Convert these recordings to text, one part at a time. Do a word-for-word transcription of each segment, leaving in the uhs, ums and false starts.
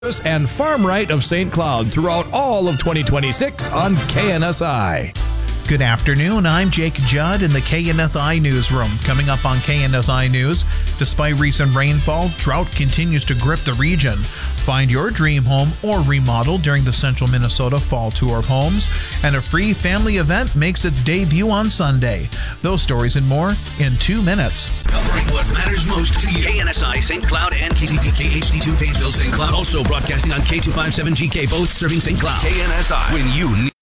and Farm Right of Saint Cloud throughout all of twenty twenty-six on K N S I. Good afternoon, I'm Jake Judd in the K N S I newsroom. Coming up on K N S I News, despite recent rainfall, drought continues to grip the region. Find your dream home or remodel during the Central Minnesota Fall Tour of Homes, and a free family event makes its debut on Sunday. Those stories and more in two minutes. Covering what matters most to you. K N S I Saint Cloud and K C P K H D two Painesville Saint Cloud, also broadcasting on K two fifty-seven G K, both serving Saint Cloud. K N S I, when you need.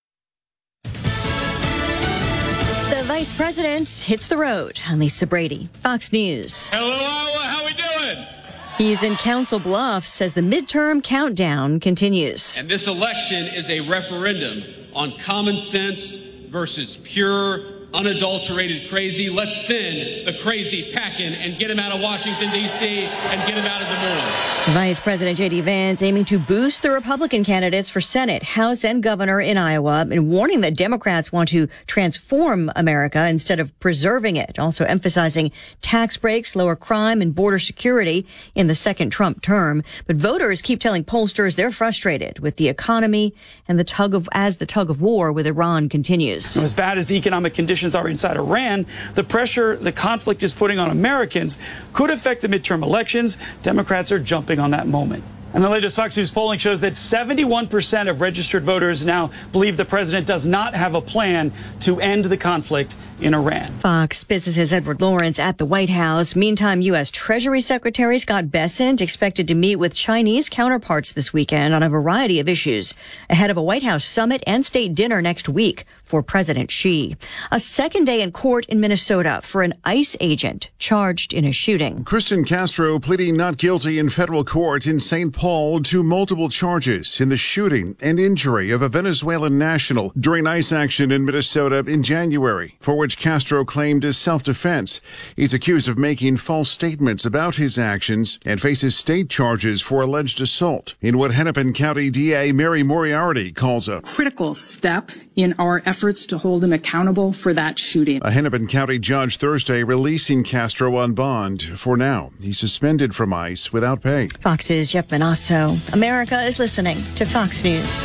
The Vice President hits the road. I'm Lisa Brady, Fox News. Hello, Iowa. How we doing? He's in Council Bluffs as the midterm countdown continues. And this election is a referendum on common sense versus pure, unadulterated crazy. Let's send the crazy packing and get him out of Washington, D C, and get him out of Des Moines. Vice President J D Vance aiming to boost the Republican candidates for Senate, House, and governor in Iowa, and warning that Democrats want to transform America instead of preserving it. Also emphasizing tax breaks, lower crime, and border security in the second Trump term. But voters keep telling pollsters they're frustrated with the economy and the tug of as the tug of war with Iran continues. As bad as the economic conditions are inside Iran, the pressure the conflict is putting on Americans could affect the midterm elections. Democrats are jumping on that moment. And the latest Fox News polling shows that seventy-one percent of registered voters now believe the president does not have a plan to end the conflict in Iran. Fox Business's Edward Lawrence at the White House. Meantime, U S. Treasury Secretary Scott Bessent expected to meet with Chinese counterparts this weekend on a variety of issues ahead of a White House summit and state dinner next week for President Xi. A second day in court in Minnesota for an ICE agent charged in a shooting. Kristen Castro pleading not guilty in federal court in Saint Paul to multiple charges in the shooting and injury of a Venezuelan national during ICE action in Minnesota in January, for which Castro claimed as self-defense. He's accused of making false statements about his actions and faces state charges for alleged assault in what Hennepin County D A Mary Moriarty calls a critical step in our efforts to hold him accountable for that shooting. A Hennepin County judge Thursday releasing Castro on bond. For now, he's suspended from ICE without pay. Fox's Jeff Manasso. America is listening to Fox News.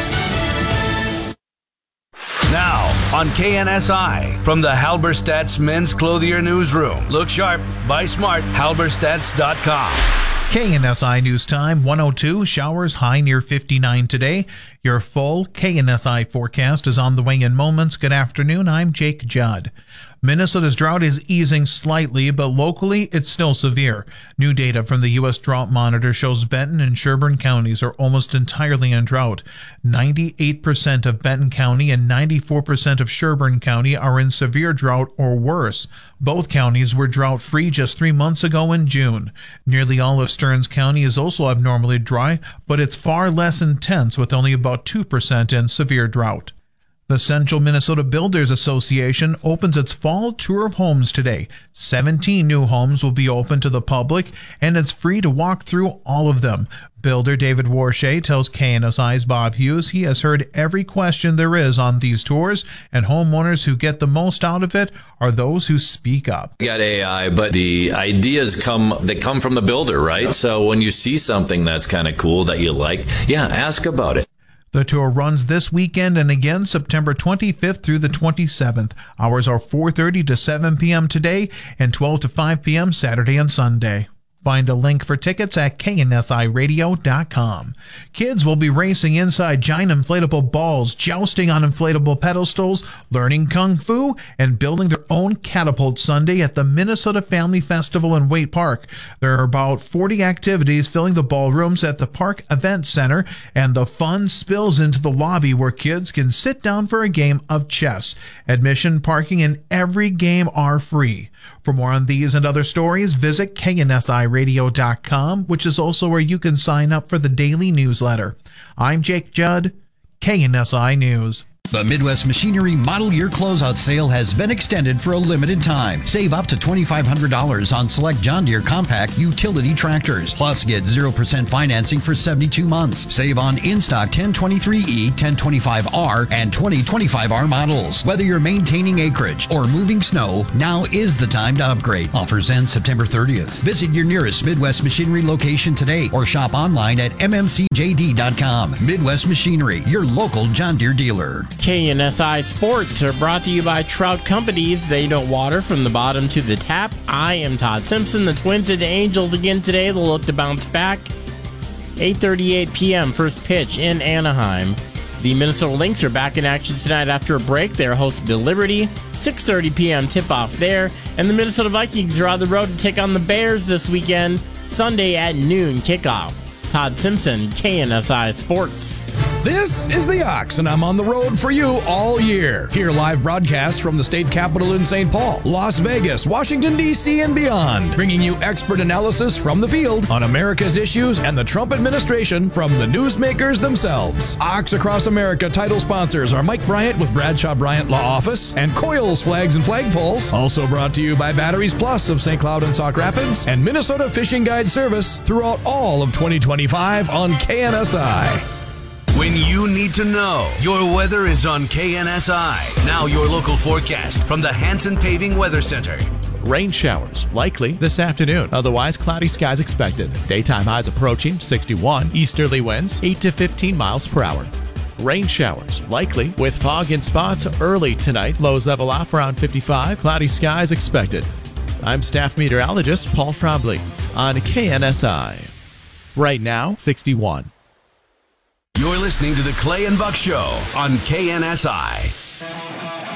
Now, on K N S I, from the Halberstadt's Men's Clothier Newsroom. Look sharp, buy smart, halberstadts dot com. K N S I News Time, one oh two, showers high near fifty-nine today. Your full K N S I forecast is on the way in moments. Good afternoon, I'm Jake Judd. Minnesota's drought is easing slightly, but locally it's still severe. New data from the U S Drought Monitor shows Benton and Sherburne counties are almost entirely in drought. ninety-eight percent of Benton County and ninety-four percent of Sherburne County are in severe drought or worse. Both counties were drought-free just three months ago in June. Nearly all of Stearns County is also abnormally dry, but it's far less intense with only about two percent in severe drought. The Central Minnesota Builders Association opens its fall tour of homes today. seventeen new homes will be open to the public, and it's free to walk through all of them. Builder David Warshay tells K N S I's Bob Hughes he has heard every question there is on these tours, and homeowners who get the most out of it are those who speak up. We got A I, but the ideas come they come from the builder, right? So when you see something that's kind of cool that you like, yeah, ask about it. The tour runs this weekend and again September twenty-fifth through the twenty-seventh. Hours are four thirty to seven p.m. today and twelve to five p.m. Saturday and Sunday. Find a link for tickets at K N S I radio dot com. Kids will be racing inside giant inflatable balls, jousting on inflatable pedestals, learning kung fu, and building their own catapult Sunday at the Minnesota Family Festival in Waite Park. There are about forty activities filling the ballrooms at the Park Event Center, and the fun spills into the lobby where kids can sit down for a game of chess. Admission, parking, and every game are free. For more on these and other stories, visit K N S I radio dot com, which is also where you can sign up for the daily newsletter. I'm Jake Judd, K N S I News. The Midwest Machinery Model Year Closeout Sale has been extended for a limited time. Save up to twenty-five hundred dollars on select John Deere compact utility tractors. Plus, get zero percent financing for seventy-two months. Save on in-stock ten twenty-three E, ten twenty-five R, and twenty twenty-five R models. Whether you're maintaining acreage or moving snow, now is the time to upgrade. Offers end September thirtieth. Visit your nearest Midwest Machinery location today or shop online at m m c j d dot com. Midwest Machinery, your local John Deere dealer. K N S I Sports are brought to you by Trout Companies. They know water from the bottom to the tap. I am Todd Simpson. The Twins and the Angels again today. They'll look to bounce back. eight thirty-eight p.m. first pitch in Anaheim. The Minnesota Lynx are back in action tonight after a break. They're hosted by Liberty. six thirty p.m. tip-off there. And the Minnesota Vikings are on the road to take on the Bears this weekend. Sunday at noon kickoff. Todd Simpson, K N S I Sports. This is The Ox, and I'm on the road for you all year. Hear live broadcasts from the state capitol in Saint Paul, Las Vegas, Washington, D C, and beyond, bringing you expert analysis from the field on America's issues and the Trump administration from the newsmakers themselves. Ox Across America title sponsors are Mike Bryant with Bradshaw Bryant Law Office and Coils Flags and Flagpoles. Also brought to you by Batteries Plus of Saint Cloud and Sauk Rapids and Minnesota Fishing Guide Service throughout all of twenty twenty-five on K N S I. When you need to know, your weather is on K N S I. Now your local forecast from the Hanson Paving Weather Center. Rain showers likely this afternoon. Otherwise, cloudy skies expected. Daytime highs approaching sixty-one. Easterly winds eight to fifteen miles per hour. Rain showers likely with fog in spots early tonight. Lows level off around fifty-five. Cloudy skies expected. I'm staff meteorologist Paul Trombley on K N S I. Right now, sixty-one. You're listening to the Clay and Buck Show on K N S I.